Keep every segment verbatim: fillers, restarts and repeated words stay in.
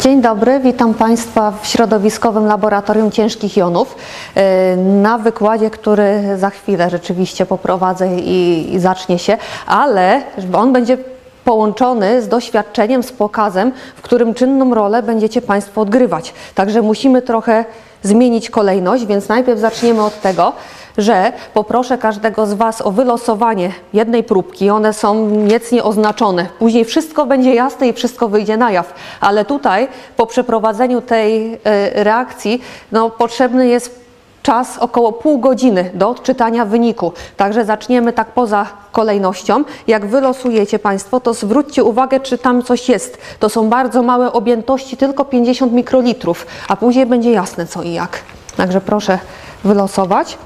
Dzień dobry, witam Państwa w Środowiskowym Laboratorium Ciężkich Jonów na wykładzie, który za chwilę rzeczywiście poprowadzę i, i zacznie się, ale on będzie połączony z doświadczeniem, z pokazem, w którym czynną rolę będziecie Państwo odgrywać. Także musimy trochę zmienić kolejność, więc najpierw zaczniemy od tego, że poproszę każdego z Was o wylosowanie jednej próbki. One są niecnie oznaczone. Później wszystko będzie jasne i wszystko wyjdzie na jaw. Ale tutaj po przeprowadzeniu tej reakcji no, potrzebny jest czas około pół godziny do odczytania wyniku. Także zaczniemy tak poza kolejnością. Jak wylosujecie Państwo, to zwróćcie uwagę, czy tam coś jest. To są bardzo małe objętości, tylko pięćdziesiąt mikrolitrów, a później będzie jasne co i jak. Także proszę wylosować.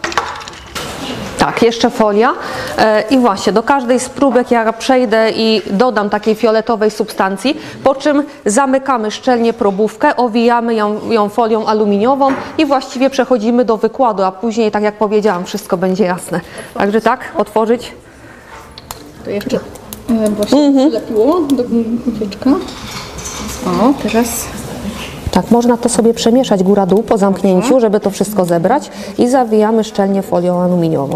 Tak, jeszcze folia i właśnie do każdej z próbek ja przejdę i dodam takiej fioletowej substancji, po czym zamykamy szczelnie probówkę, owijamy ją, ją folią aluminiową i właściwie przechodzimy do wykładu, a później, tak jak powiedziałam, wszystko będzie jasne. Także tak, otworzyć. To jeszcze właśnie mhm. przylepiło do kupieczka. O, teraz... Tak, można to sobie przemieszać góra-dół po zamknięciu, żeby to wszystko zebrać i zawijamy szczelnie folią aluminiową.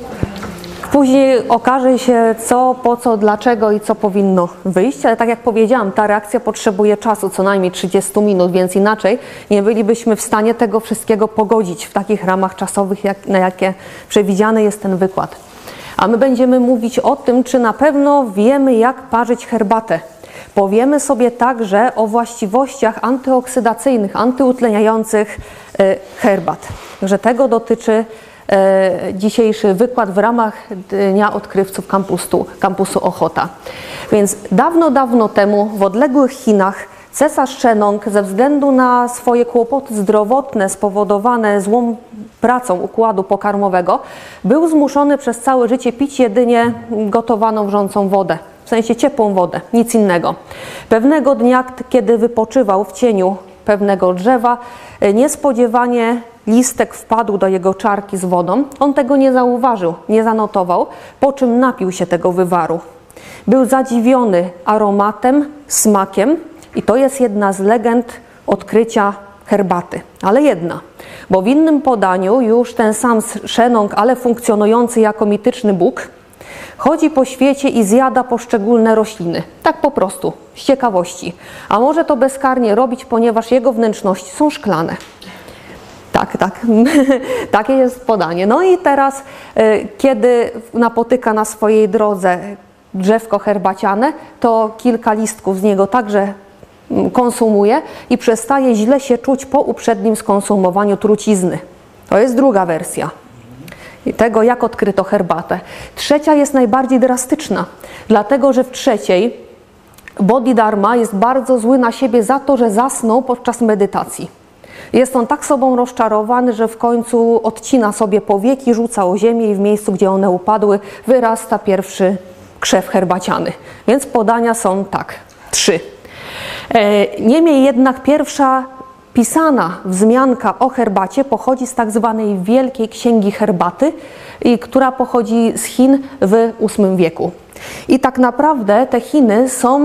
Później okaże się co, po co, dlaczego i co powinno wyjść, ale tak jak powiedziałam, ta reakcja potrzebuje czasu, co najmniej trzydzieści minut, więc inaczej nie bylibyśmy w stanie tego wszystkiego pogodzić w takich ramach czasowych, jak, na jakie przewidziany jest ten wykład. A my będziemy mówić o tym, czy na pewno wiemy, jak parzyć herbatę. Powiemy sobie także o właściwościach antyoksydacyjnych, antyutleniających herbat. Że tego dotyczy dzisiejszy wykład w ramach Dnia Odkrywców kampusu, kampusu Ochota. Więc dawno, dawno temu w odległych Chinach cesarz Shenong ze względu na swoje kłopoty zdrowotne spowodowane złą pracą układu pokarmowego był zmuszony przez całe życie pić jedynie gotowaną wrzącą wodę. W sensie ciepłą wodę, nic innego. Pewnego dnia, kiedy wypoczywał w cieniu pewnego drzewa, niespodziewanie listek wpadł do jego czarki z wodą. On tego nie zauważył, nie zanotował, po czym napił się tego wywaru. Był zadziwiony aromatem, smakiem i to jest jedna z legend odkrycia herbaty. Ale jedna, bo w innym podaniu już ten sam Shenong, ale funkcjonujący jako mityczny Bóg, chodzi po świecie i zjada poszczególne rośliny. Tak po prostu, z ciekawości. A może to bezkarnie robić, ponieważ jego wnętrzności są szklane. Tak, tak. Takie jest podanie. No i teraz, kiedy napotyka na swojej drodze drzewko herbaciane, to kilka listków z niego także konsumuje i przestaje źle się czuć po uprzednim skonsumowaniu trucizny. To jest druga wersja tego, jak odkryto herbatę. Trzecia jest najbardziej drastyczna, dlatego że w trzeciej Bodhidharma jest bardzo zły na siebie za to, że zasnął podczas medytacji. Jest on tak sobą rozczarowany, że w końcu odcina sobie powieki, rzuca o ziemię i w miejscu, gdzie one upadły, wyrasta pierwszy krzew herbaciany. Więc podania są tak, trzy. Niemniej jednak pierwsza pisana wzmianka o herbacie pochodzi z tak zwanej Wielkiej Księgi Herbaty, która pochodzi z Chin w ósmym wieku. I tak naprawdę te Chiny są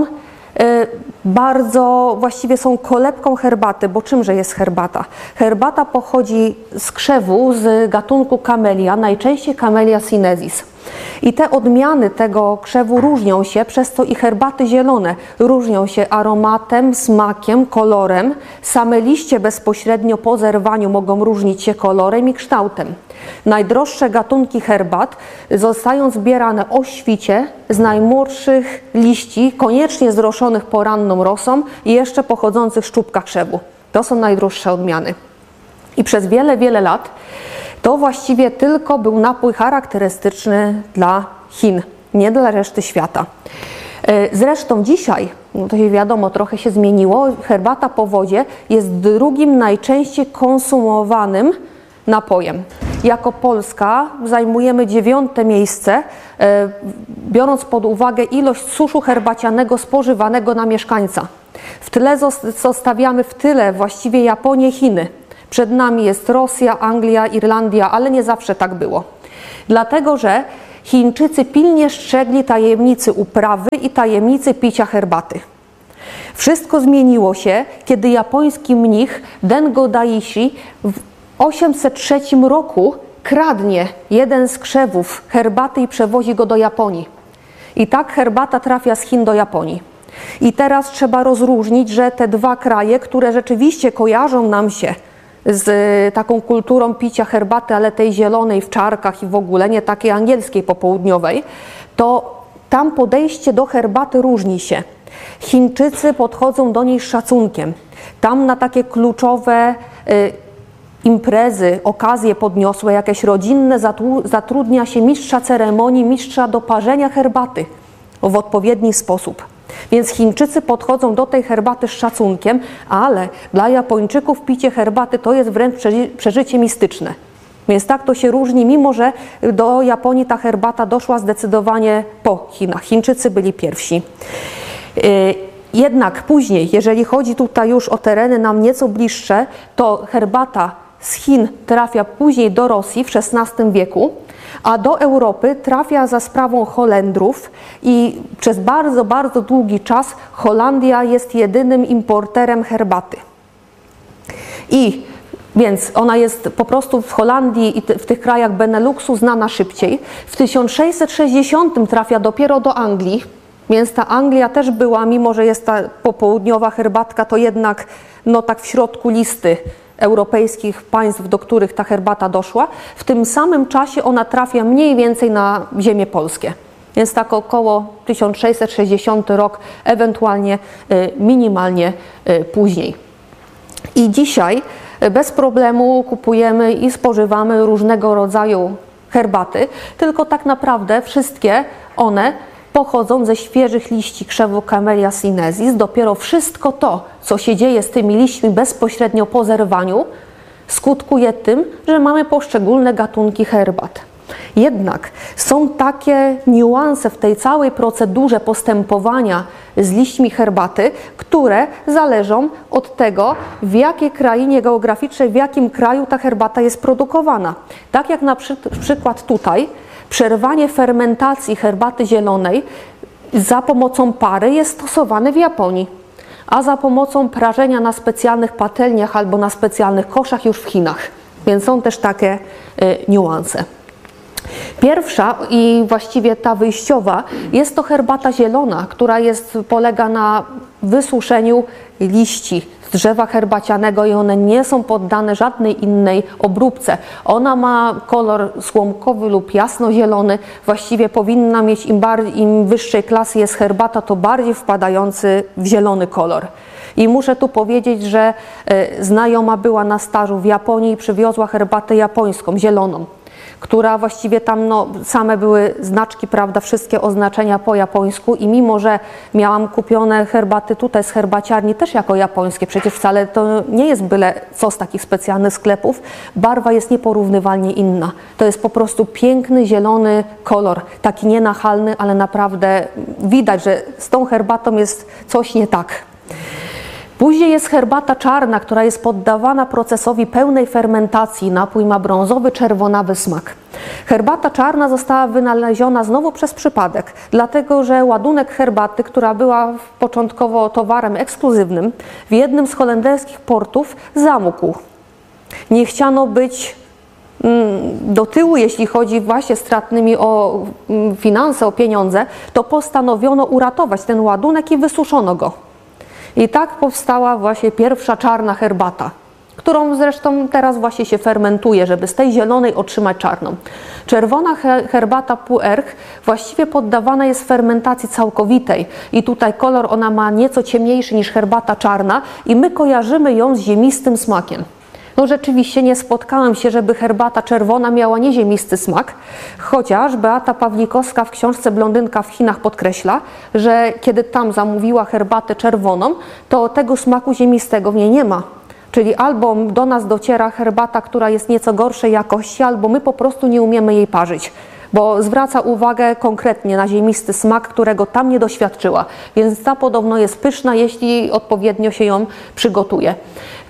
bardzo, właściwie są kolebką herbaty, bo czymże jest herbata? Herbata pochodzi z krzewu z gatunku Camellia, najczęściej Camellia sinensis. I te odmiany tego krzewu różnią się, przez to i herbaty zielone różnią się aromatem, smakiem, kolorem. Same liście bezpośrednio po zerwaniu mogą różnić się kolorem i kształtem. Najdroższe gatunki herbat zostają zbierane o świcie z najmłodszych liści, koniecznie zroszonych poranną rosą i jeszcze pochodzących z czubka krzewu. To są najdroższe odmiany. I przez wiele, wiele lat to właściwie tylko był napój charakterystyczny dla Chin, nie dla reszty świata. Zresztą dzisiaj, no to się wiadomo, trochę się zmieniło, herbata po wodzie jest drugim najczęściej konsumowanym napojem. Jako Polska zajmujemy dziewiąte miejsce, biorąc pod uwagę ilość suszu herbacianego spożywanego na mieszkańca. W tle zostawiamy w tyle właściwie Japonię, Chiny. Przed nami jest Rosja, Anglia, Irlandia, ale nie zawsze tak było. Dlatego, że Chińczycy pilnie strzegli tajemnicy uprawy i tajemnicy picia herbaty. Wszystko zmieniło się, kiedy japoński mnich Dengo Daishi w osiemset trzecim roku kradnie jeden z krzewów herbaty i przewozi go do Japonii. I tak herbata trafia z Chin do Japonii. I teraz trzeba rozróżnić, że te dwa kraje, które rzeczywiście kojarzą nam się z taką kulturą picia herbaty, ale tej zielonej w czarkach i w ogóle, nie takiej angielskiej popołudniowej, to tam podejście do herbaty różni się. Chińczycy podchodzą do niej z szacunkiem. Tam na takie kluczowe y, imprezy, okazje podniosłe, jakieś rodzinne, zatrudnia się mistrza ceremonii, mistrza do parzenia herbaty w odpowiedni sposób. Więc Chińczycy podchodzą do tej herbaty z szacunkiem, ale dla Japończyków picie herbaty to jest wręcz przeżycie mistyczne. Więc tak to się różni, mimo że do Japonii ta herbata doszła zdecydowanie po Chinach. Chińczycy byli pierwsi. Jednak później, jeżeli chodzi tutaj już o tereny nam nieco bliższe, to herbata z Chin trafia później do Rosji w szesnastym wieku, a do Europy trafia za sprawą Holendrów i przez bardzo, bardzo długi czas Holandia jest jedynym importerem herbaty. I więc ona jest po prostu w Holandii i w tych krajach Beneluxu znana szybciej. W tysiąc sześćset sześćdziesiątym trafia dopiero do Anglii, więc ta Anglia też była, mimo że jest ta popołudniowa herbatka, to jednak no tak w środku listy europejskich państw, do których ta herbata doszła. W tym samym czasie ona trafia mniej więcej na ziemię polskie. Więc tak około tysiąc sześćset sześćdziesiąty rok, ewentualnie minimalnie później. I dzisiaj bez problemu kupujemy i spożywamy różnego rodzaju herbaty, tylko tak naprawdę wszystkie one pochodzą ze świeżych liści krzewu Camellia sinensis. Dopiero wszystko to, co się dzieje z tymi liśćmi bezpośrednio po zerwaniu, skutkuje tym, że mamy poszczególne gatunki herbat. Jednak są takie niuanse w tej całej procedurze postępowania z liśćmi herbaty, które zależą od tego, w jakiej krainie geograficznej, w jakim kraju ta herbata jest produkowana. Tak jak na przykład tutaj, przerwanie fermentacji herbaty zielonej za pomocą pary jest stosowane w Japonii, a za pomocą prażenia na specjalnych patelniach albo na specjalnych koszach już w Chinach. Więc są też takie y, niuanse. Pierwsza i właściwie ta wyjściowa jest to herbata zielona, która jest, polega na wysuszeniu liści z drzewa herbacianego i one nie są poddane żadnej innej obróbce. Ona ma kolor słomkowy lub jasnozielony. Właściwie powinna mieć, im, bardziej, im wyższej klasy jest herbata, to bardziej wpadający w zielony kolor. I muszę tu powiedzieć, że y, znajoma była na stażu w Japonii i przywiozła herbatę japońską, zieloną, która właściwie tam no, same były znaczki, prawda, wszystkie oznaczenia po japońsku i mimo, że miałam kupione herbaty tutaj z herbaciarni też jako japońskie, przecież wcale to nie jest byle co z takich specjalnych sklepów, barwa jest nieporównywalnie inna. To jest po prostu piękny, zielony kolor, taki nienachalny, ale naprawdę widać, że z tą herbatą jest coś nie tak. Później jest herbata czarna, która jest poddawana procesowi pełnej fermentacji. Napój ma brązowy, czerwonawy smak. Herbata czarna została wynaleziona znowu przez przypadek, dlatego że ładunek herbaty, która była początkowo towarem ekskluzywnym, w jednym z holenderskich portów zamógł. Nie chciano być do tyłu, jeśli chodzi właśnie stratnymi o finanse, o pieniądze, to postanowiono uratować ten ładunek i wysuszono go. I tak powstała właśnie pierwsza czarna herbata, którą zresztą teraz właśnie się fermentuje, żeby z tej zielonej otrzymać czarną. Czerwona herbata Pu'erch właściwie poddawana jest fermentacji całkowitej i tutaj kolor ona ma nieco ciemniejszy niż herbata czarna i my kojarzymy ją z ziemistym smakiem. No rzeczywiście nie spotkałem się, żeby herbata czerwona miała nieziemisty smak, chociaż Beata Pawlikowska w książce Blondynka w Chinach podkreśla, że kiedy tam zamówiła herbatę czerwoną, to tego smaku ziemistego w niej nie ma. Czyli albo do nas dociera herbata, która jest nieco gorszej jakości, albo my po prostu nie umiemy jej parzyć, bo zwraca uwagę konkretnie na ziemisty smak, którego tam nie doświadczyła. Więc ta podobno jest pyszna, jeśli odpowiednio się ją przygotuje.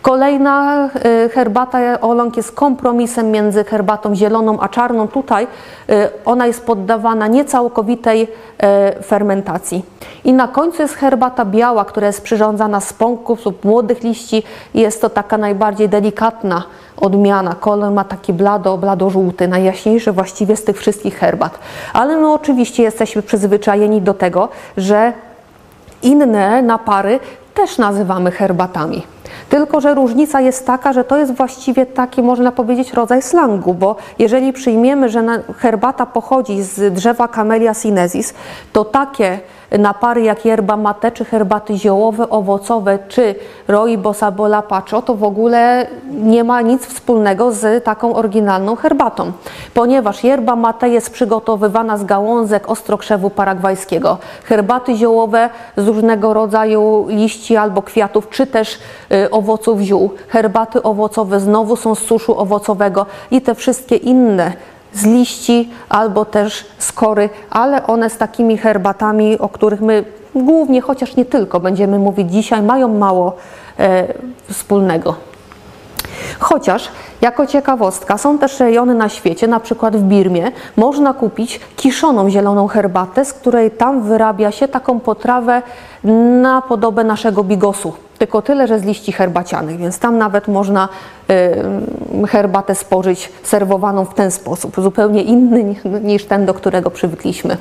Kolejna herbata oolong jest kompromisem między herbatą zieloną a czarną. Tutaj ona jest poddawana niecałkowitej fermentacji. I na końcu jest herbata biała, która jest przyrządzana z pąków lub młodych liści. Jest to taka najbardziej delikatna odmiana. Kolor ma taki blado, blado-żółty, najjaśniejszy właściwie z tych wszystkich herbat. Ale my oczywiście jesteśmy przyzwyczajeni do tego, że inne napary też nazywamy herbatami. Tylko że różnica jest taka, że to jest właściwie taki, można powiedzieć, rodzaj slangu, bo jeżeli przyjmiemy, że herbata pochodzi z drzewa Camellia sinensis, to takie napary jak yerba mate, czy herbaty ziołowe, owocowe, czy rooibos albo lapacho, to w ogóle nie ma nic wspólnego z taką oryginalną herbatą, ponieważ yerba mate jest przygotowywana z gałązek ostrokrzewu paragwajskiego. Herbaty ziołowe z różnego rodzaju liści albo kwiatów, czy też y, owoców ziół. Herbaty owocowe znowu są z suszu owocowego i te wszystkie inne z liści albo też z kory, ale one z takimi herbatami, o których my głównie, chociaż nie tylko, będziemy mówić dzisiaj, mają mało e, wspólnego. Chociaż, jako ciekawostka, są też rejony na świecie, na przykład w Birmie, można kupić kiszoną zieloną herbatę, z której tam wyrabia się taką potrawę na podobę naszego bigosu. Tylko tyle, że z liści herbacianych, więc tam nawet można y, herbatę spożyć serwowaną w ten sposób, zupełnie inny niż ten, do którego przywykliśmy.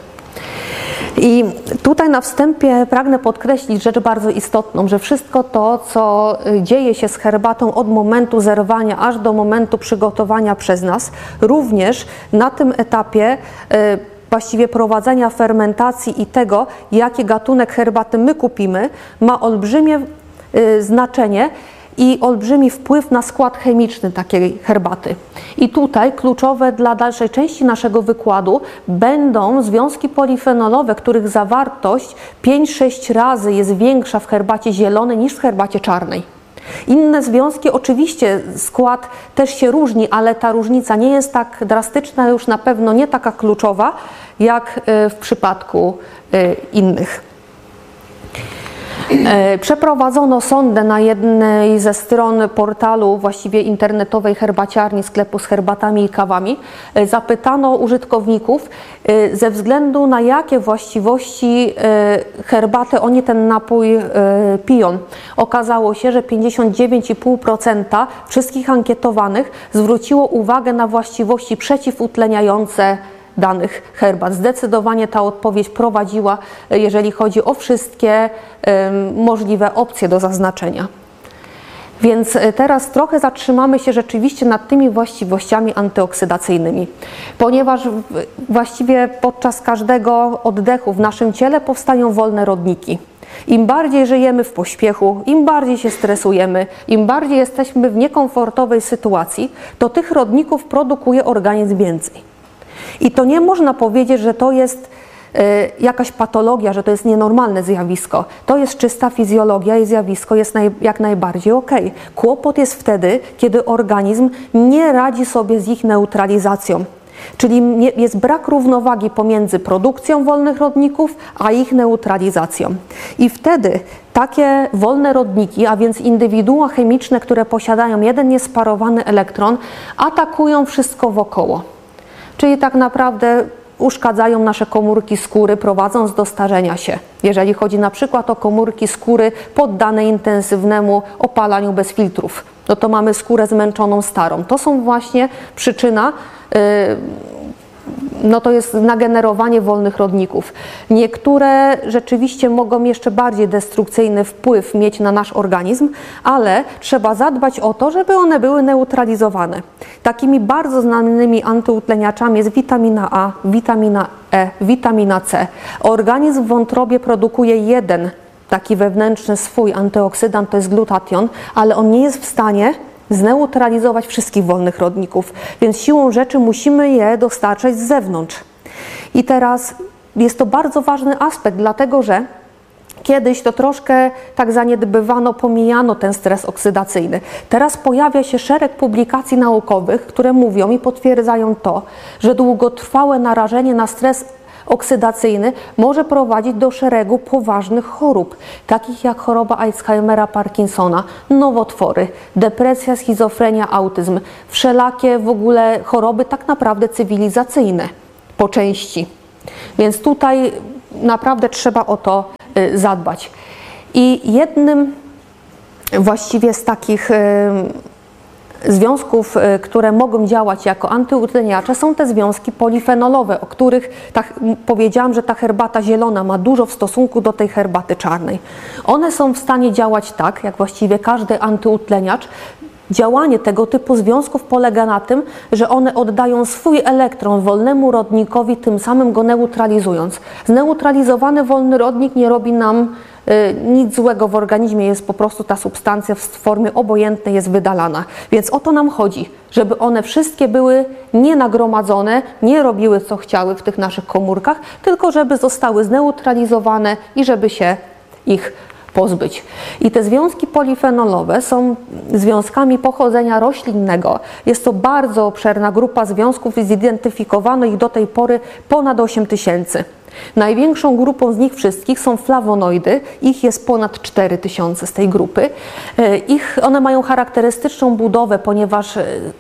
I tutaj na wstępie pragnę podkreślić rzecz bardzo istotną, że wszystko to, co dzieje się z herbatą od momentu zerwania aż do momentu przygotowania przez nas, również na tym etapie y, właściwie prowadzenia fermentacji i tego, jaki gatunek herbaty my kupimy, ma olbrzymie y, znaczenie i olbrzymi wpływ na skład chemiczny takiej herbaty. I tutaj kluczowe dla dalszej części naszego wykładu będą związki polifenolowe, których zawartość pięć sześć razy jest większa w herbacie zielonej niż w herbacie czarnej. Inne związki, oczywiście skład też się różni, ale ta różnica nie jest tak drastyczna, już na pewno nie taka kluczowa, jak w przypadku innych. Przeprowadzono sondę na jednej ze stron portalu, właściwie internetowej herbaciarni, sklepu z herbatami i kawami. Zapytano użytkowników, ze względu na jakie właściwości herbaty oni ten napój piją. Okazało się, że pięćdziesiąt dziewięć i pół procent wszystkich ankietowanych zwróciło uwagę na właściwości przeciwutleniające danych herbat. Zdecydowanie ta odpowiedź prowadziła, jeżeli chodzi o wszystkie um, możliwe opcje do zaznaczenia. Więc teraz trochę zatrzymamy się rzeczywiście nad tymi właściwościami antyoksydacyjnymi, ponieważ właściwie podczas każdego oddechu w naszym ciele powstają wolne rodniki. Im bardziej żyjemy w pośpiechu, im bardziej się stresujemy, im bardziej jesteśmy w niekomfortowej sytuacji, to tych rodników produkuje organizm więcej. I to nie można powiedzieć, że to jest y, jakaś patologia, że to jest nienormalne zjawisko. To jest czysta fizjologia i zjawisko jest naj, jak najbardziej okej. Kłopot jest wtedy, kiedy organizm nie radzi sobie z ich neutralizacją. Czyli nie, jest brak równowagi pomiędzy produkcją wolnych rodników, a ich neutralizacją. I wtedy takie wolne rodniki, a więc indywidua chemiczne, które posiadają jeden niesparowany elektron, atakują wszystko wokoło. Czyli tak naprawdę uszkadzają nasze komórki skóry, prowadząc do starzenia się. Jeżeli chodzi na przykład o komórki skóry poddane intensywnemu opalaniu bez filtrów, no to mamy skórę zmęczoną, starą. To są właśnie przyczyna, yy, no to jest nagenerowanie wolnych rodników. Niektóre rzeczywiście mogą jeszcze bardziej destrukcyjny wpływ mieć na nasz organizm, ale trzeba zadbać o to, żeby one były neutralizowane. Takimi bardzo znanymi antyutleniaczami jest witamina A, witamina E, witamina C. Organizm w wątrobie produkuje jeden taki wewnętrzny swój antyoksydant, to jest glutation, ale on nie jest w stanie zneutralizować wszystkich wolnych rodników, więc siłą rzeczy musimy je dostarczać z zewnątrz. I teraz jest to bardzo ważny aspekt, dlatego że kiedyś to troszkę tak zaniedbywano, pomijano ten stres oksydacyjny. Teraz pojawia się szereg publikacji naukowych, które mówią i potwierdzają to, że długotrwałe narażenie na stres oksydacyjny może prowadzić do szeregu poważnych chorób, takich jak choroba Alzheimera, Parkinsona, nowotwory, depresja, schizofrenia, autyzm, wszelakie w ogóle choroby tak naprawdę cywilizacyjne po części. Więc tutaj naprawdę trzeba o to zadbać. I jednym właściwie z takich związków, które mogą działać jako antyutleniacze, są te związki polifenolowe, o których tak powiedziałam, że ta herbata zielona ma dużo w stosunku do tej herbaty czarnej. One są w stanie działać tak, jak właściwie każdy antyutleniacz. Działanie tego typu związków polega na tym, że one oddają swój elektron wolnemu rodnikowi, tym samym go neutralizując. Zneutralizowany wolny rodnik nie robi nam y, nic złego w organizmie, jest po prostu ta substancja w formie obojętnej jest wydalana. Więc o to nam chodzi, żeby one wszystkie były nie nagromadzone, nie robiły co chciały w tych naszych komórkach, tylko żeby zostały zneutralizowane i żeby się ich pozbyć. I te związki polifenolowe są związkami pochodzenia roślinnego. Jest to bardzo obszerna grupa związków, zidentyfikowano ich do tej pory ponad osiem tysięcy. Największą grupą z nich wszystkich są flawonoidy, ich jest ponad cztery tysiące z tej grupy. Ich, one mają charakterystyczną budowę, ponieważ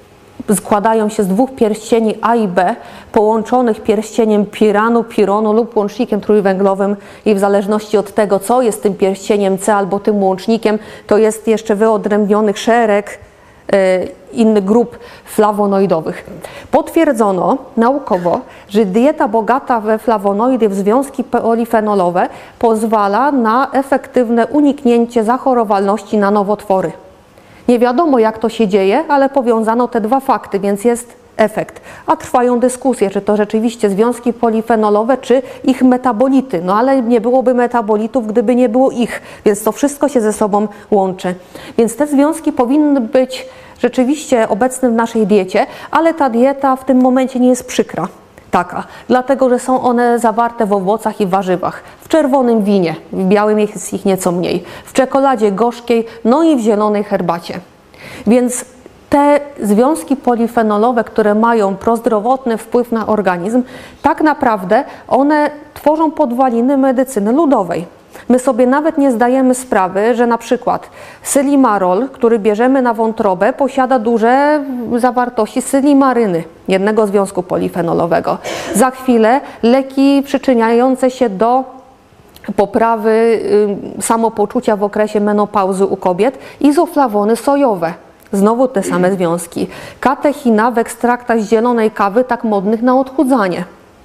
składają się z dwóch pierścieni A i B połączonych pierścieniem piranu, pironu lub łącznikiem trójwęglowym i w zależności od tego, co jest tym pierścieniem C albo tym łącznikiem, to jest jeszcze wyodrębnionych szereg y, innych grup flawonoidowych. Potwierdzono naukowo, że dieta bogata we flawonoidy, w związki polifenolowe pozwala na efektywne uniknięcie zachorowalności na nowotwory. Nie wiadomo, jak to się dzieje, ale powiązano te dwa fakty, więc jest efekt. A trwają dyskusje, czy to rzeczywiście związki polifenolowe, czy ich metabolity. No ale nie byłoby metabolitów, gdyby nie było ich, więc to wszystko się ze sobą łączy. Więc te związki powinny być rzeczywiście obecne w naszej diecie, ale ta dieta w tym momencie nie jest przykra. Taka, dlatego że są one zawarte w owocach i warzywach, w czerwonym winie, w białym jest ich nieco mniej, w czekoladzie gorzkiej, no i w zielonej herbacie. Więc te związki polifenolowe, które mają prozdrowotny wpływ na organizm, tak naprawdę one tworzą podwaliny medycyny ludowej. My sobie nawet nie zdajemy sprawy, że na przykład sylimarol, który bierzemy na wątrobę, posiada duże zawartości sylimaryny, jednego związku polifenolowego. Za chwilę leki przyczyniające się do poprawy y, samopoczucia w okresie menopauzy u kobiet, izoflawony sojowe. Znowu te same związki. Katechina w ekstraktach z zielonej kawy, tak modnych na odchudzanie.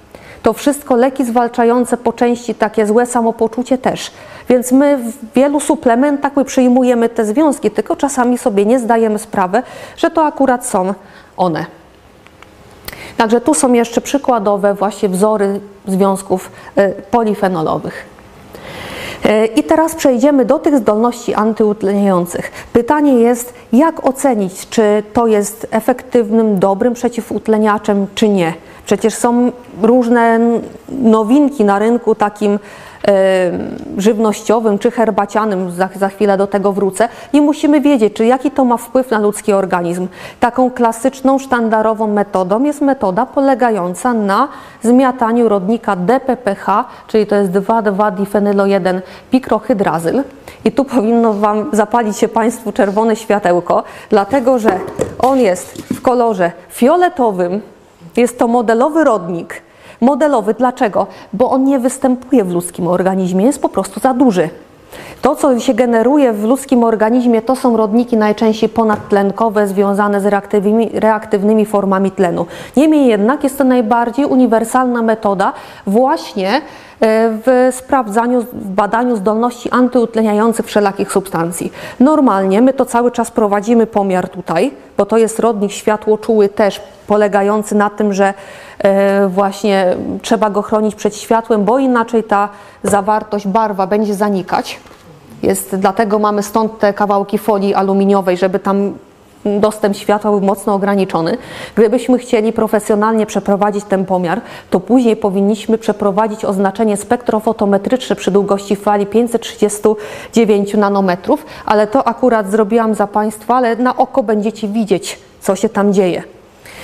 To wszystko leki zwalczające po części takie złe samopoczucie też. Więc my w wielu suplementach my przyjmujemy te związki, tylko czasami sobie nie zdajemy sprawy, że to akurat są one. Także tu są jeszcze przykładowe właśnie wzory związków polifenolowych. I teraz przejdziemy do tych zdolności antyutleniających. Pytanie jest, jak ocenić, czy to jest efektywnym, dobrym przeciwutleniaczem, czy nie. Przecież są różne nowinki na rynku takim e, żywnościowym czy herbacianym, za, za chwilę do tego wrócę, i musimy wiedzieć, czy jaki to ma wpływ na ludzki organizm. Taką klasyczną, sztandarową metodą jest metoda polegająca na zmiataniu rodnika D P P H, czyli to jest dwa dwa difenylo jeden pikrohydrazyl. I tu powinno Wam zapalić się Państwu czerwone światełko, dlatego że on jest w kolorze fioletowym. Jest to modelowy rodnik. Modelowy dlaczego? Bo on nie występuje w ludzkim organizmie, jest po prostu za duży. To, co się generuje w ludzkim organizmie, to są rodniki najczęściej ponadtlenkowe związane z reaktywnymi, reaktywnymi formami tlenu. Niemniej jednak jest to najbardziej uniwersalna metoda właśnie w sprawdzaniu, w badaniu zdolności antyutleniających wszelakich substancji. Normalnie my to cały czas prowadzimy pomiar tutaj, bo to jest rodnik światłoczuły też polegający na tym, że właśnie trzeba go chronić przed światłem, bo inaczej ta zawartość, barwa będzie zanikać. Jest, dlatego mamy stąd te kawałki folii aluminiowej, żeby tam dostęp światła był mocno ograniczony. Gdybyśmy chcieli profesjonalnie przeprowadzić ten pomiar, to później powinniśmy przeprowadzić oznaczenie spektrofotometryczne przy długości fali pięćset trzydzieści dziewięć nanometrów, ale to akurat zrobiłam za Państwa, ale na oko będziecie widzieć, co się tam dzieje.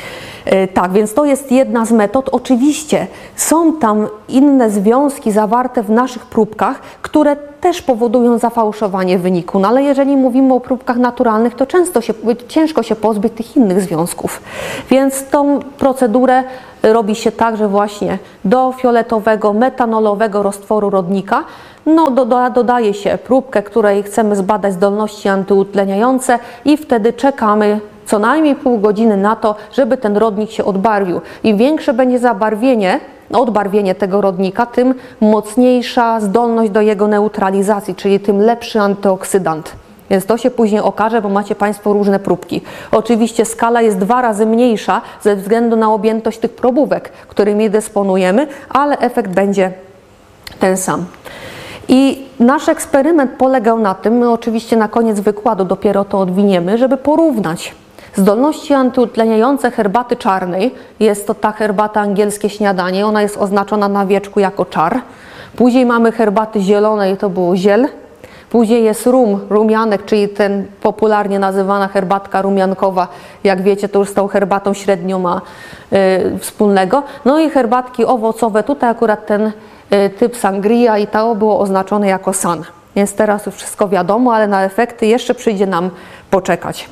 Tak, więc to jest jedna z metod. Oczywiście są tam inne związki zawarte w naszych próbkach, które też powodują zafałszowanie wyniku, no ale jeżeli mówimy o próbkach naturalnych, to często się, ciężko się pozbyć tych innych związków. Więc tą procedurę robi się tak, że właśnie do fioletowego, metanolowego roztworu rodnika no, doda, dodaje się próbkę, której chcemy zbadać zdolności antyutleniające i wtedy czekamy co najmniej pół godziny na to, żeby ten rodnik się odbarwił. Im większe będzie zabarwienie, odbarwienie tego rodnika, tym mocniejsza zdolność do jego neutralizacji, czyli tym lepszy antyoksydant. Więc to się później okaże, bo macie Państwo różne próbki. Oczywiście skala jest dwa razy mniejsza ze względu na objętość tych probówek, którymi dysponujemy, ale efekt będzie ten sam. I nasz eksperyment polegał na tym, my oczywiście na koniec wykładu dopiero to odwiniemy, żeby porównać zdolności antyutleniające herbaty czarnej. Jest to ta herbata angielskie śniadanie, ona jest oznaczona na wieczku jako czar. Później mamy herbaty zielonej, to było ziel. Później jest rum, rumianek, czyli ten popularnie nazywana herbatka rumiankowa. Jak wiecie, to już z tą herbatą średnio ma y, wspólnego. No i herbatki owocowe, tutaj akurat ten y, typ sangria i to było oznaczone jako san. Więc teraz już wszystko wiadomo, ale na efekty jeszcze przyjdzie nam poczekać.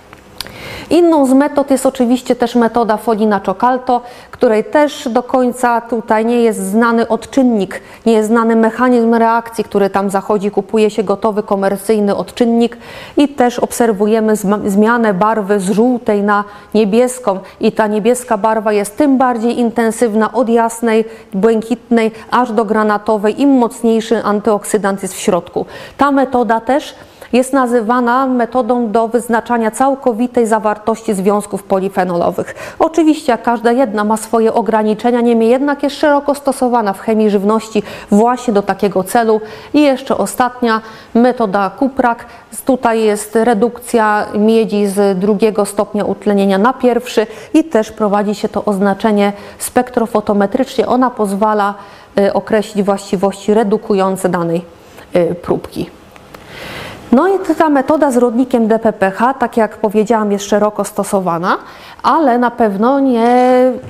Inną z metod jest oczywiście też metoda Folina Cioccalto, której też do końca tutaj nie jest znany odczynnik, nie jest znany mechanizm reakcji, który tam zachodzi, kupuje się gotowy komercyjny odczynnik i też obserwujemy zmianę barwy z żółtej na niebieską i ta niebieska barwa jest tym bardziej intensywna od jasnej, błękitnej aż do granatowej, im mocniejszy antyoksydant jest w środku. Ta metoda też jest nazywana metodą do wyznaczania całkowitej zawartości związków polifenolowych. Oczywiście jak każda jedna ma swoje ograniczenia, niemniej jednak jest szeroko stosowana w chemii żywności właśnie do takiego celu. I jeszcze ostatnia metoda Kuprak. Tutaj jest redukcja miedzi z drugiego stopnia utlenienia na pierwszy i też prowadzi się to oznaczenie spektrofotometrycznie. Ona pozwala określić właściwości redukujące danej próbki. No i ta metoda z rodnikiem D P P H, tak jak powiedziałam, jest szeroko stosowana, ale na pewno nie,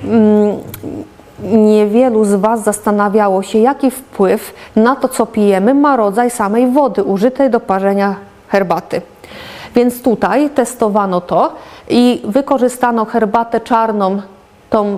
niewielu z Was zastanawiało się, jaki wpływ na to, co pijemy, ma rodzaj samej wody użytej do parzenia herbaty. Więc tutaj testowano to i wykorzystano herbatę czarną, tą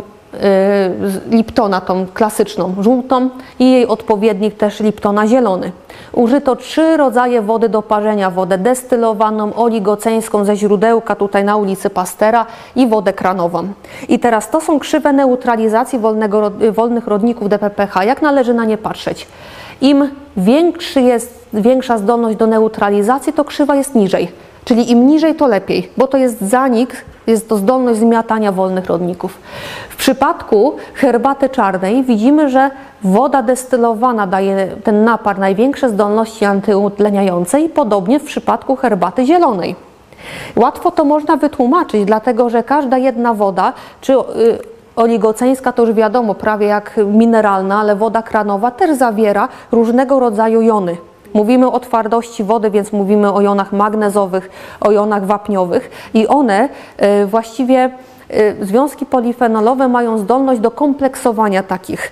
Liptona, tą klasyczną żółtą i jej odpowiednik też Liptona zielony. Użyto trzy rodzaje wody do parzenia, wodę destylowaną, oligoceńską ze źródełka tutaj na ulicy Pastera i wodę kranową. I teraz to są krzywe neutralizacji wolnego, wolnych rodników D P P H. Jak należy na nie patrzeć? Im większy jest, większa zdolność do neutralizacji, to krzywa jest niżej. Czyli im niżej, to lepiej, bo to jest zanik, jest to zdolność zmiatania wolnych rodników. W przypadku herbaty czarnej widzimy, że woda destylowana daje ten napar największe zdolności antyutleniające i podobnie w przypadku herbaty zielonej. Łatwo to można wytłumaczyć, dlatego że każda jedna woda, czy yy, oligoceńska to już wiadomo, prawie jak mineralna, ale woda kranowa też zawiera różnego rodzaju jony. Mówimy o twardości wody, więc mówimy o jonach magnezowych, o jonach wapniowych i one y, właściwie y, związki polifenolowe mają zdolność do kompleksowania takich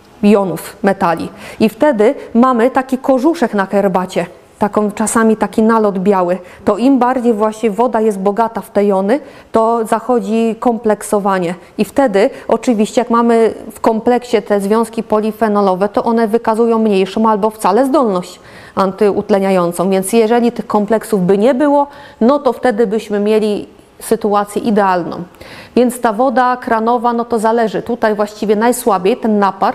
jonów metali. I wtedy mamy taki korzuszek na herbacie, taką, czasami taki nalot biały. To im bardziej właśnie woda jest bogata w te jony, to zachodzi kompleksowanie. I wtedy oczywiście jak mamy w kompleksie te związki polifenolowe, to one wykazują mniejszą albo wcale zdolność antyutleniającą. Więc jeżeli tych kompleksów by nie było, no to wtedy byśmy mieli sytuację idealną. Więc ta woda kranowa, no to zależy. Tutaj właściwie najsłabiej ten napar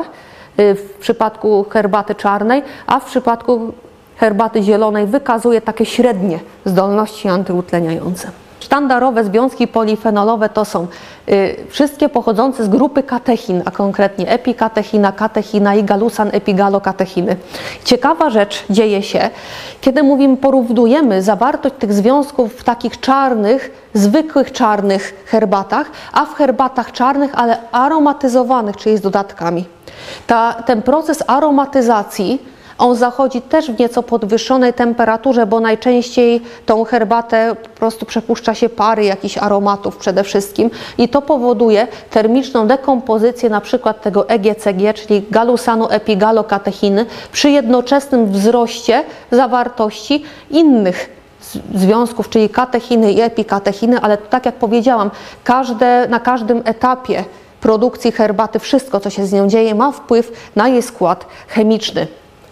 w przypadku herbaty czarnej, a w przypadku herbaty zielonej wykazuje takie średnie zdolności antyutleniające. Sztandarowe związki polifenolowe to są y, wszystkie pochodzące z grupy katechin, a konkretnie epikatechina, katechina i galusan epigalokatechiny. Ciekawa rzecz dzieje się, kiedy mówimy, porównujemy zawartość tych związków w takich czarnych, zwykłych czarnych herbatach, a w herbatach czarnych, ale aromatyzowanych, czyli z dodatkami. Ta, ten proces aromatyzacji On zachodzi też w nieco podwyższonej temperaturze, bo najczęściej tą herbatę po prostu przepuszcza się pary jakichś aromatów przede wszystkim i to powoduje termiczną dekompozycję na przykład tego E G C G, czyli galusanu epigallokatechiny, przy jednoczesnym wzroście zawartości innych związków, czyli katechiny i epikatechiny, ale tak jak powiedziałam, każde, na każdym etapie produkcji herbaty, wszystko co się z nią dzieje, ma wpływ na jej skład chemiczny.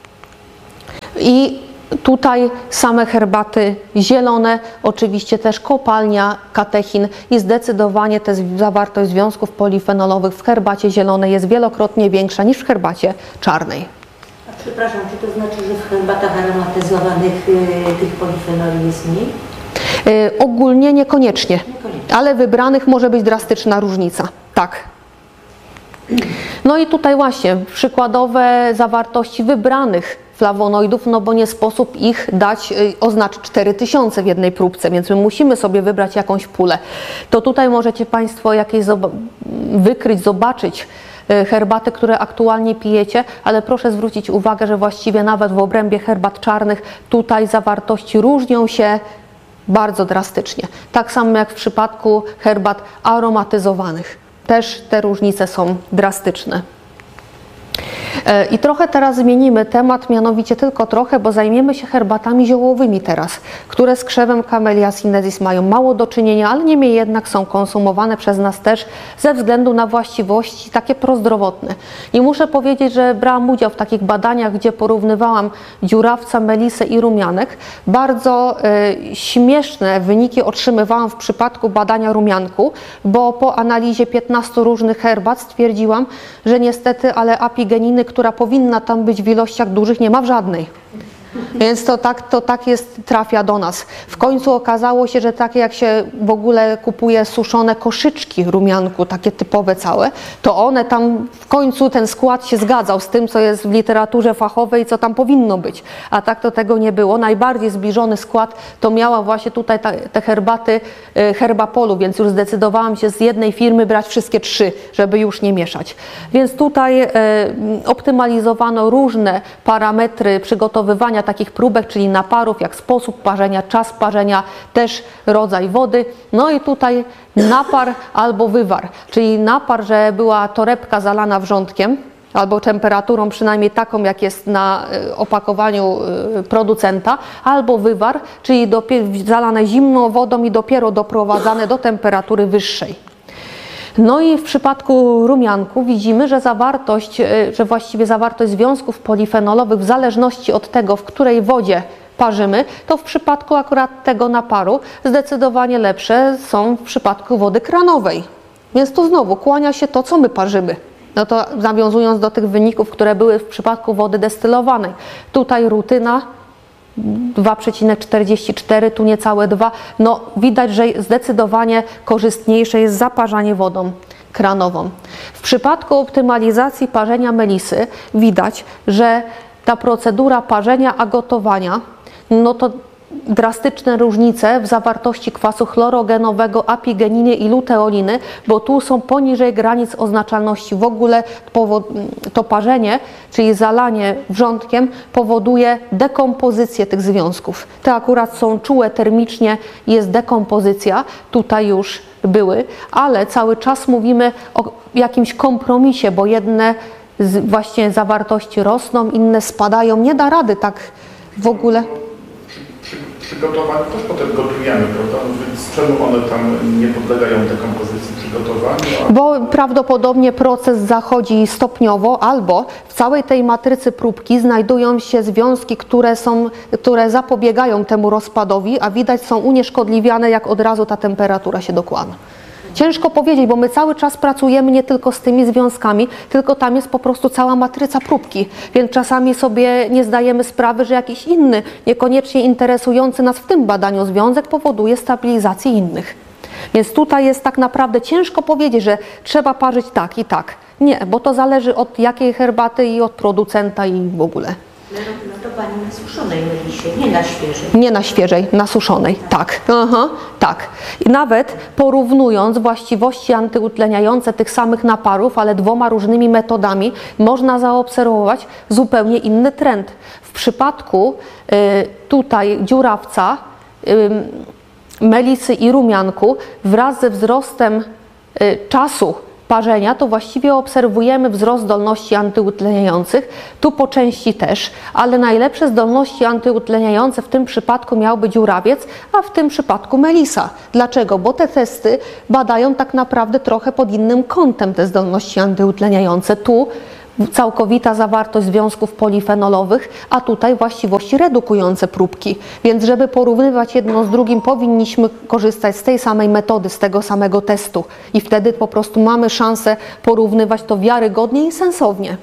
I tutaj same herbaty zielone, oczywiście też kopalnia katechin i zdecydowanie ta zawartość związków polifenolowych w herbacie zielonej jest wielokrotnie większa niż w herbacie czarnej. A przepraszam, czy to znaczy, że w herbatach aromatyzowanych y, tych polifenoli jest mniej? Y, ogólnie niekoniecznie, Niekoniecznie. ale wybranych może być drastyczna różnica. Tak. No i tutaj właśnie przykładowe zawartości wybranych flawonoidów, no bo nie sposób ich dać, y, oznaczyć cztery tysiące w jednej próbce, więc my musimy sobie wybrać jakąś pulę. To tutaj możecie Państwo jakieś zob wykryć, zobaczyć y, herbaty, które aktualnie pijecie, ale proszę zwrócić uwagę, że właściwie nawet w obrębie herbat czarnych tutaj zawartości różnią się bardzo drastycznie. Tak samo jak w przypadku herbat aromatyzowanych. Też te różnice są drastyczne. I trochę teraz zmienimy temat, mianowicie tylko trochę, bo zajmiemy się herbatami ziołowymi teraz, które z krzewem Camellia sinensis mają mało do czynienia, ale niemniej jednak są konsumowane przez nas też ze względu na właściwości takie prozdrowotne. I muszę powiedzieć, że brałam udział w takich badaniach, gdzie porównywałam dziurawca, melisę i rumianek. Bardzo y, śmieszne wyniki otrzymywałam w przypadku badania rumianku, bo po analizie piętnastu różnych herbat stwierdziłam, że niestety, ale apigeniny, która powinna tam być w ilościach dużych, nie ma w żadnej. Więc to tak, to tak jest, trafia do nas. W końcu okazało się, że takie jak się w ogóle kupuje suszone koszyczki rumianku, takie typowe całe, to one tam w końcu ten skład się zgadzał z tym, co jest w literaturze fachowej, co tam powinno być. A tak to tego nie było. Najbardziej zbliżony skład to miała właśnie tutaj ta, te herbaty Herbapolu, więc już zdecydowałam się z jednej firmy brać wszystkie trzy, żeby już nie mieszać. Więc tutaj e, optymalizowano różne parametry przygotowywania takich próbek, czyli naparów, jak sposób parzenia, czas parzenia, też rodzaj wody. No i tutaj napar albo wywar, czyli napar, że była torebka zalana wrzątkiem, albo temperaturą przynajmniej taką, jak jest na opakowaniu producenta, albo wywar, czyli zalane zimną wodą i dopiero doprowadzane do temperatury wyższej. No i w przypadku rumianku widzimy, że zawartość, że właściwie zawartość związków polifenolowych w zależności od tego, w której wodzie parzymy, to w przypadku akurat tego naparu zdecydowanie lepsze są w przypadku wody kranowej. Więc tu znowu kłania się to, co my parzymy. No to nawiązując do tych wyników, które były w przypadku wody destylowanej. Tutaj rutyna dwa przecinek czterdzieści cztery, tu niecałe dwa. No widać, że zdecydowanie korzystniejsze jest zaparzanie wodą kranową. W przypadku optymalizacji parzenia melisy widać, że ta procedura parzenia a gotowania, no to drastyczne różnice w zawartości kwasu chlorogenowego, apigeniny i luteoliny, bo tu są poniżej granic oznaczalności. W ogóle to parzenie, czyli zalanie wrzątkiem, powoduje dekompozycję tych związków. Te akurat są czułe termicznie, jest dekompozycja, tutaj już były, ale cały czas mówimy o jakimś kompromisie, bo jedne właśnie zawartości rosną, inne spadają. Nie da rady tak w ogóle. Przygotowaniu też potem gotujemy, prawda? Więc czemu one tam nie podlegają dekompozycji przygotowaniu? A... Bo prawdopodobnie proces zachodzi stopniowo, albo w całej tej matrycy próbki znajdują się związki, które, są, które zapobiegają temu rozpadowi, a widać są unieszkodliwiane, jak od razu ta temperatura się dokłada. Ciężko powiedzieć, bo my cały czas pracujemy nie tylko z tymi związkami, tylko tam jest po prostu cała matryca próbki, więc czasami sobie nie zdajemy sprawy, że jakiś inny, niekoniecznie interesujący nas w tym badaniu związek powoduje stabilizację innych. Więc tutaj jest tak naprawdę ciężko powiedzieć, że trzeba parzyć tak i tak. Nie, bo to zależy od jakiej herbaty i od producenta i w ogóle. Gotowanie na suszonej melisie, nie na świeżej. Nie na świeżej, na suszonej, tak. Aha, tak. I nawet porównując właściwości antyutleniające tych samych naparów, ale dwoma różnymi metodami, można zaobserwować zupełnie inny trend. W przypadku y, tutaj dziurawca, y, melisy i rumianku wraz ze wzrostem y, czasu parzenia, to właściwie obserwujemy wzrost zdolności antyutleniających, tu po części też, ale najlepsze zdolności antyutleniające w tym przypadku miałby dziurawiec, a w tym przypadku melisa. Dlaczego? Bo te testy badają tak naprawdę trochę pod innym kątem te zdolności antyutleniające. Tu całkowita zawartość związków polifenolowych, a tutaj właściwości redukujące próbki. Więc żeby porównywać jedno z drugim, powinniśmy korzystać z tej samej metody, z tego samego testu. I wtedy po prostu mamy szansę porównywać to wiarygodnie i sensownie.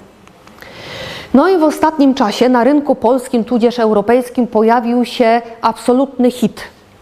No i w ostatnim czasie na rynku polskim, tudzież europejskim pojawił się absolutny hit.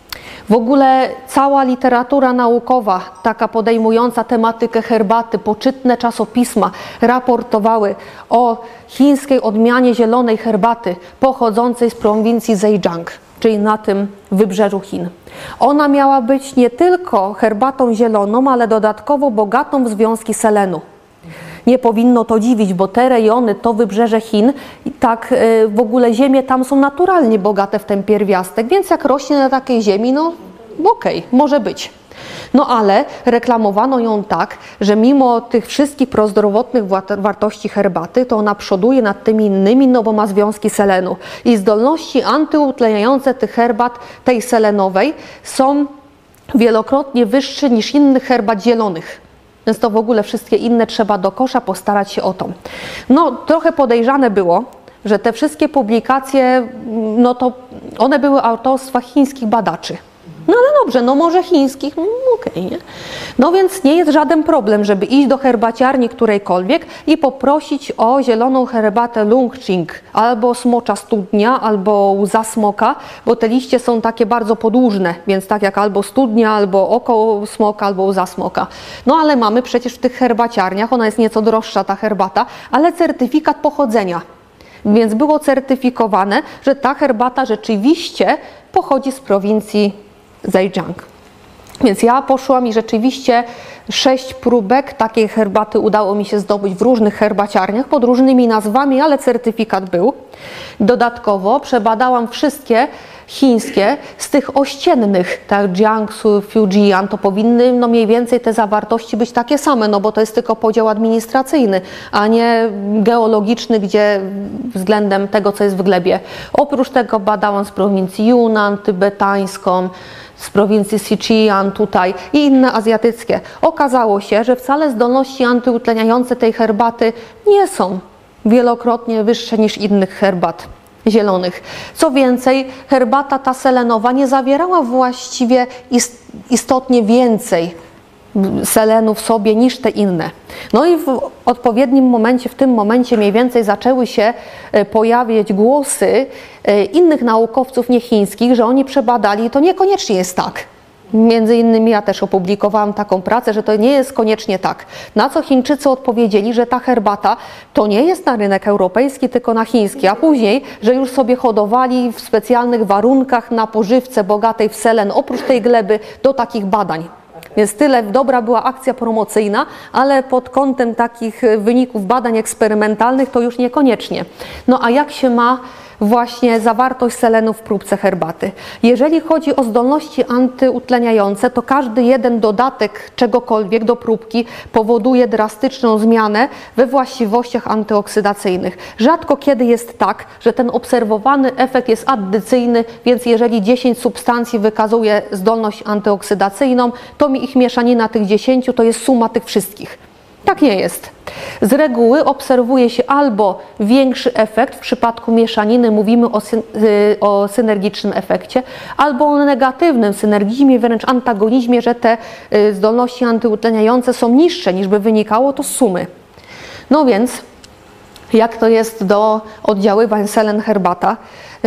W ogóle cała literatura naukowa, taka podejmująca tematykę herbaty, poczytne czasopisma raportowały o chińskiej odmianie zielonej herbaty pochodzącej z prowincji Zhejiang, czyli na tym wybrzeżu Chin. Ona miała być nie tylko herbatą zieloną, ale dodatkowo bogatą w związki selenu. Nie powinno to dziwić, bo te rejony, to wybrzeże Chin, tak w ogóle ziemie tam są naturalnie bogate w ten pierwiastek, więc jak rośnie na takiej ziemi, no okej, okay, może być. No ale reklamowano ją tak, że mimo tych wszystkich prozdrowotnych wartości herbaty, to ona przoduje nad tymi innymi, no bo ma związki selenu. I zdolności antyutleniające tych herbat, tej selenowej, są wielokrotnie wyższe niż innych herbat zielonych. Więc to w ogóle wszystkie inne trzeba do kosza postarać się o to. No trochę podejrzane było, że te wszystkie publikacje, no to one były autorstwa chińskich badaczy. No ale dobrze, no może chińskich, no okej, okay, nie? No więc nie jest żaden problem, żeby iść do herbaciarni którejkolwiek i poprosić o zieloną herbatę Lungqing, albo smocza studnia, albo łza smoka, bo te liście są takie bardzo podłużne, więc tak jak albo studnia, albo oko smoka, albo łza smoka. No ale mamy przecież w tych herbaciarniach, ona jest nieco droższa ta herbata, ale certyfikat pochodzenia. Więc było certyfikowane, że ta herbata rzeczywiście pochodzi z prowincji Zhejiang. Więc ja poszłam i rzeczywiście sześć próbek takiej herbaty udało mi się zdobyć w różnych herbaciarniach pod różnymi nazwami, ale certyfikat był. Dodatkowo przebadałam wszystkie chińskie z tych ościennych, tak Jiangsu, Fujian, to powinny no mniej więcej te zawartości być takie same, no bo to jest tylko podział administracyjny, a nie geologiczny, gdzie względem tego, co jest w glebie. Oprócz tego badałam z prowincji Yunnan, tybetańską, z prowincji Sichuan tutaj i inne azjatyckie. Okazało się, że wcale zdolności antyutleniające tej herbaty nie są wielokrotnie wyższe niż innych herbat zielonych. Co więcej, herbata ta selenowa nie zawierała właściwie istotnie więcej selenu w sobie niż te inne. No i w odpowiednim momencie, w tym momencie mniej więcej zaczęły się pojawiać głosy innych naukowców niechińskich, że oni przebadali i to niekoniecznie jest tak. Między innymi ja też opublikowałam taką pracę, że to nie jest koniecznie tak. Na co Chińczycy odpowiedzieli, że ta herbata to nie jest na rynek europejski, tylko na chiński, a później, że już sobie hodowali w specjalnych warunkach na pożywce bogatej w selen, oprócz tej gleby, do takich badań. Więc tyle dobra była akcja promocyjna, ale pod kątem takich wyników badań eksperymentalnych to już niekoniecznie. No a jak się ma właśnie zawartość selenu w próbce herbaty? Jeżeli chodzi o zdolności antyutleniające, to każdy jeden dodatek czegokolwiek do próbki powoduje drastyczną zmianę we właściwościach antyoksydacyjnych. Rzadko kiedy jest tak, że ten obserwowany efekt jest addycyjny, więc jeżeli dziesięć substancji wykazuje zdolność antyoksydacyjną, to mi ich mieszanina tych dziesięciu to jest suma tych wszystkich. Tak nie jest. Z reguły obserwuje się albo większy efekt, w przypadku mieszaniny mówimy o, syn o synergicznym efekcie, albo o negatywnym synergizmie, wręcz antagonizmie, że te zdolności antyutleniające są niższe niż by wynikało to z sumy. No więc jak to jest do oddziaływań selen-herbata?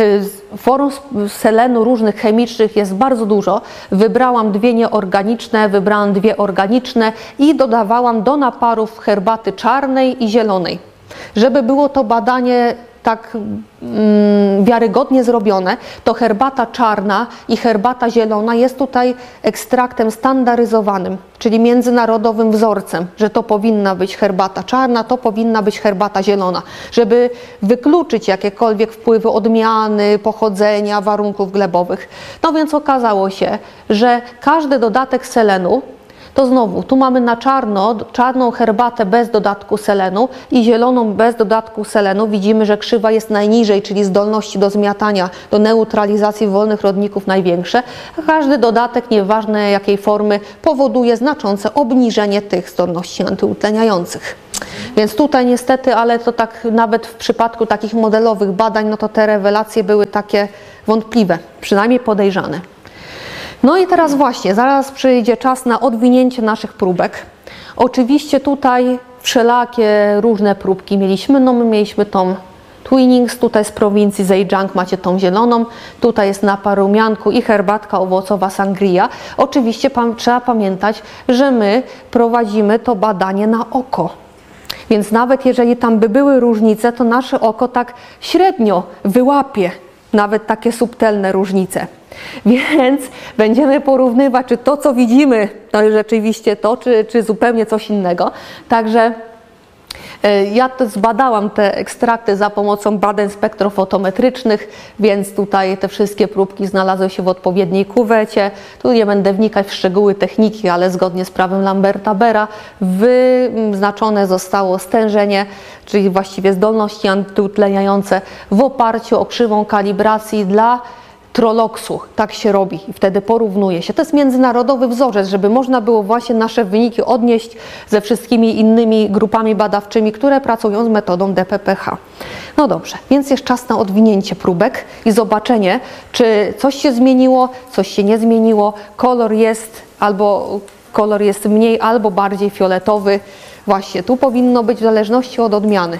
Form selenu różnych chemicznych jest bardzo dużo. Wybrałam dwie nieorganiczne, wybrałam dwie organiczne i dodawałam do naparów herbaty czarnej i zielonej. Żeby było to badanie tak mm, wiarygodnie zrobione, to herbata czarna i herbata zielona jest tutaj ekstraktem standaryzowanym, czyli międzynarodowym wzorcem, że to powinna być herbata czarna, to powinna być herbata zielona, żeby wykluczyć jakiekolwiek wpływy odmiany, pochodzenia, warunków glebowych. No więc okazało się, że każdy dodatek selenu, to znowu, tu mamy na czarno, czarną herbatę bez dodatku selenu i zieloną bez dodatku selenu. Widzimy, że krzywa jest najniżej, czyli zdolności do zmiatania, do neutralizacji wolnych rodników największe. A każdy dodatek, nieważne jakiej formy, powoduje znaczące obniżenie tych zdolności antyutleniających. Więc tutaj niestety, ale to tak nawet w przypadku takich modelowych badań, no to te rewelacje były takie wątpliwe, przynajmniej podejrzane. No i teraz właśnie, zaraz przyjdzie czas na odwinięcie naszych próbek. Oczywiście tutaj wszelakie różne próbki mieliśmy. No my mieliśmy tą Twinings, tutaj z prowincji Zhejiang macie tą zieloną, tutaj jest napar rumianku i herbatka owocowa sangria. Oczywiście pan, trzeba pamiętać, że my prowadzimy to badanie na oko. Więc nawet jeżeli tam by były różnice, to nasze oko tak średnio wyłapie nawet takie subtelne różnice. Więc będziemy porównywać, czy to, co widzimy, to jest rzeczywiście to, czy, czy zupełnie coś innego. Także ja to zbadałam te ekstrakty za pomocą badań spektrofotometrycznych, więc tutaj te wszystkie próbki znalazły się w odpowiedniej kuwecie. Tu nie będę wnikać w szczegóły techniki, ale zgodnie z prawem Lamberta-Bera wyznaczone zostało stężenie, czyli właściwie zdolności antyutleniające w oparciu o krzywą kalibracji dla troloksu. Tak się robi i wtedy porównuje się. To jest międzynarodowy wzorzec, żeby można było właśnie nasze wyniki odnieść ze wszystkimi innymi grupami badawczymi, które pracują z metodą D P P H. No dobrze, więc jest czas na odwinięcie próbek i zobaczenie, czy coś się zmieniło, coś się nie zmieniło, kolor jest albo kolor jest mniej albo bardziej fioletowy. Właśnie tu powinno być w zależności od odmiany.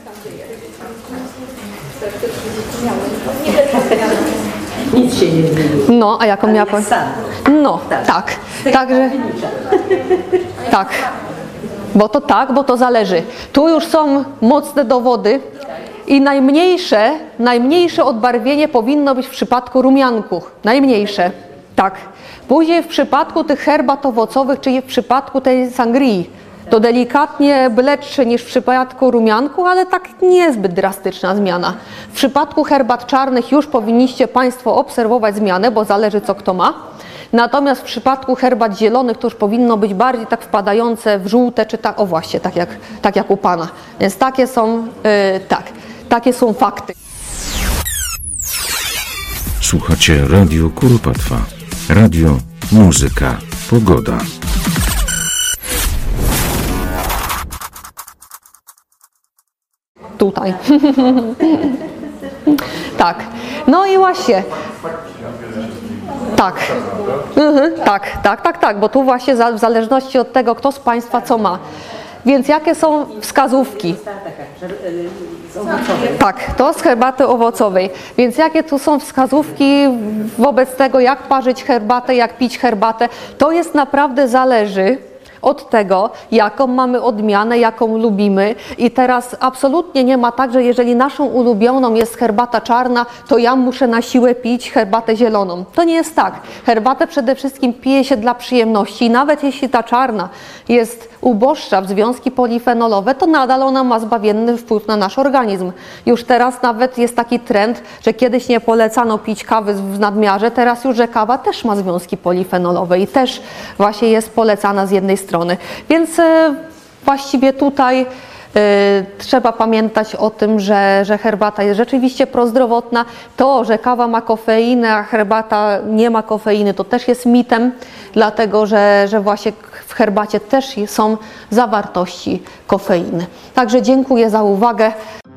Nic się nie zmieniło. No, a jaką miała pan? No, tak. Także tak. Bo to tak, bo to zależy. Tu już są mocne dowody i najmniejsze, najmniejsze odbarwienie powinno być w przypadku rumianku. Najmniejsze. Tak. Później w przypadku tych herbat owocowych, czyli w przypadku tej sangrii, to delikatnie bledsze niż w przypadku rumianku, ale tak niezbyt drastyczna zmiana. W przypadku herbat czarnych już powinniście Państwo obserwować zmianę, bo zależy co kto ma. Natomiast w przypadku herbat zielonych to już powinno być bardziej tak wpadające w żółte, czy tak, o właśnie, tak jak, tak jak u Pana. Więc takie są, yy, tak, takie są fakty. Słuchacie Radio Kuropatwa. Radio, muzyka, pogoda. Tutaj. Tak. No i właśnie. Tak. Mhm, tak, tak, tak, tak, bo tu właśnie za, w zależności od tego, kto z Państwa co ma. Więc jakie są wskazówki? Tak, to z herbaty owocowej. Więc jakie tu są wskazówki wobec tego, jak parzyć herbatę, jak pić herbatę? To jest naprawdę zależy od tego, jaką mamy odmianę, jaką lubimy. I teraz absolutnie nie ma tak, że jeżeli naszą ulubioną jest herbata czarna, to ja muszę na siłę pić herbatę zieloną. To nie jest tak. Herbatę przede wszystkim pije się dla przyjemności i nawet jeśli ta czarna jest uboższa w związki polifenolowe, to nadal ona ma zbawienny wpływ na nasz organizm. Już teraz nawet jest taki trend, że kiedyś nie polecano pić kawy w nadmiarze, teraz już, że kawa też ma związki polifenolowe i też właśnie jest polecana z jednej strony. Więc e, właściwie tutaj e, trzeba pamiętać o tym, że, że herbata jest rzeczywiście prozdrowotna. To, że kawa ma kofeinę, a herbata nie ma kofeiny, to też jest mitem, dlatego że, że właśnie w herbacie też są zawartości kofeiny. Także dziękuję za uwagę.